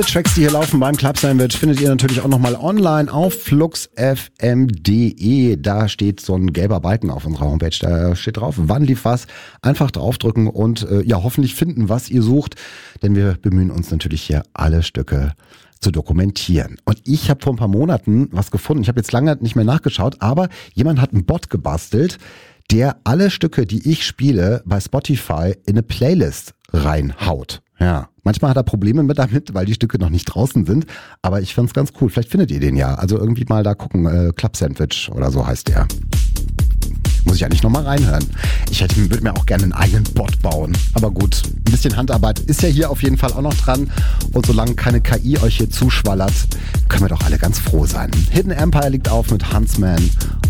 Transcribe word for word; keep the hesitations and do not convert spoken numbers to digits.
Tracks, die hier laufen beim Club Sandwich, findet ihr natürlich auch nochmal online auf flux f m punkt d e. Da steht so ein gelber Balken auf unserer Homepage. Da steht drauf, wann lief was. Einfach draufdrücken und äh, ja, hoffentlich finden, was ihr sucht. Denn wir bemühen uns natürlich hier alle Stücke zu dokumentieren. Und ich habe vor ein paar Monaten was gefunden. Ich habe jetzt lange nicht mehr nachgeschaut, aber jemand hat einen Bot gebastelt, der alle Stücke, die ich spiele, bei Spotify in eine Playlist reinhaut. Ja, manchmal hat er Probleme mit damit, weil die Stücke noch nicht draußen sind, aber ich find's ganz cool. Vielleicht findet ihr den ja. Also irgendwie mal da gucken, äh, Club Sandwich oder so heißt der. Muss ich eigentlich nochmal reinhören. Ich hätte, würde mir auch gerne einen eigenen Bot bauen. Aber gut, ein bisschen Handarbeit ist ja hier auf jeden Fall auch noch dran. Und solange keine K I euch hier zuschwallert, können wir doch alle ganz froh sein. Hidden Empire liegt auf mit Huntsman